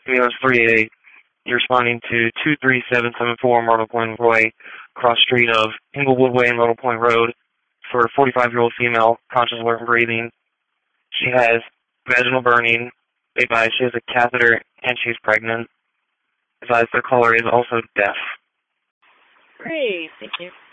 Ambulance 388. You're responding to 23774 Myrtle Point Way, cross street of Inglewood Way and Myrtle Point Road, for a 45-year-old female, conscious, alert, and breathing. She has vaginal burning. She has a catheter, and she's pregnant. Advised the caller is also deaf. Great, thank you.